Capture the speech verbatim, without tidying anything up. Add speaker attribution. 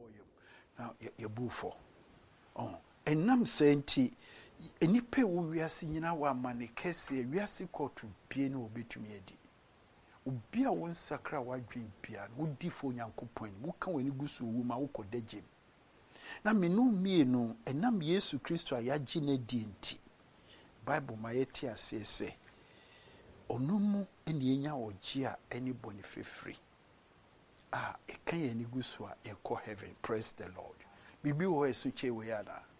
Speaker 1: Now, your bufo. Oh, and nam senti, any pay we are seeing our money, Cassie, we are sick to piano will be to me. Ubi a one sacra white dream pian, would defo yanko point, who can when you go to woman who could dejim. Na me no me no, and nam Yesu Christo a yajine dinti. Bible maetia say say. Onomu eni enya ojia anybody fe free. Ah, e kan ye ni guswa e ko heaven. Praise the Lord. Bibi wo esu che we ada.